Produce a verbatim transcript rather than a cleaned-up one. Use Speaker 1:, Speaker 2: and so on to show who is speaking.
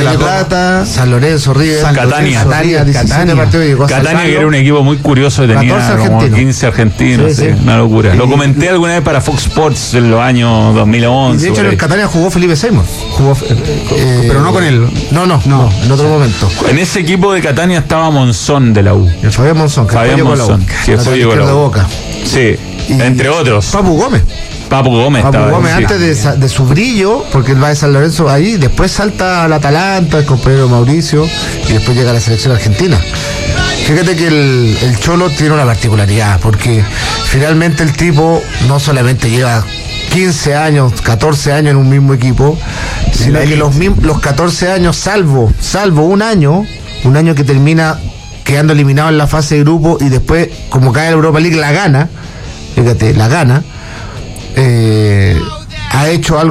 Speaker 1: de la Plata, San Lorenzo, River,
Speaker 2: San Catania,
Speaker 1: Catania, diecisiete partidos llegó a
Speaker 2: Catania, que era un equipo muy curioso, tenía como argentinos. quince argentinos, sí, sí. una locura. Y, Lo comenté alguna vez para Fox Sports en los años dos mil once.
Speaker 1: Y de hecho en Catania jugó Felipe Seymour, jugó, eh, pero no con él. No, no, no, no, en otro momento.
Speaker 2: En ese equipo de Catania estaba Monzón de la U.
Speaker 1: El Fabián Monzón, que
Speaker 2: Fabián
Speaker 1: fue
Speaker 2: Monzón, que fue llegó
Speaker 1: de Boca.
Speaker 2: Sí, y entre otros.
Speaker 1: Papu Gómez.
Speaker 2: Papu Gómez.
Speaker 1: Papu
Speaker 2: estaba,
Speaker 1: Gómez, sí. antes de, de su brillo, porque él va de San Lorenzo ahí, después salta al Atalanta, el compañero Mauricio, y después llega a la selección argentina. Fíjate que el, el Cholo tiene una particularidad, porque finalmente el tipo no solamente lleva quince años, catorce años en un mismo equipo, sino que los, los catorce años, salvo, salvo un año, un año que termina quedando eliminado en la fase de grupo y después, como cae en la Europa League, la gana, fíjate, la gana, eh, ha hecho algo